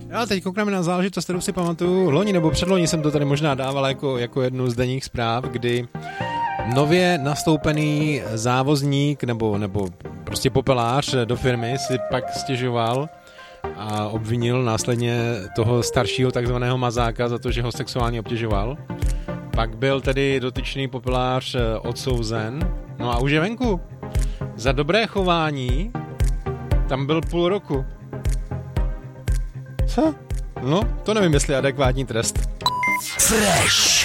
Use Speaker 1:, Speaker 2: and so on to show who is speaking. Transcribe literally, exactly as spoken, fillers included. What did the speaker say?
Speaker 1: Já teď koukneme na záležitost, kterou si pamatuju. Loni nebo předloni jsem to tady možná dával jako, jako jednu z denních zpráv, kdy nově nastoupený závozník nebo, nebo prostě popelář do firmy si pak stěžoval a obvinil následně toho staršího takzvaného mazáka za to, že ho sexuálně obtěžoval. Pak byl tedy dotyčný popelář odsouzen, no a už je venku. Za dobré chování tam byl půl roku. Co? No, to nevím, jestli je adekvátní trest.
Speaker 2: Fresh.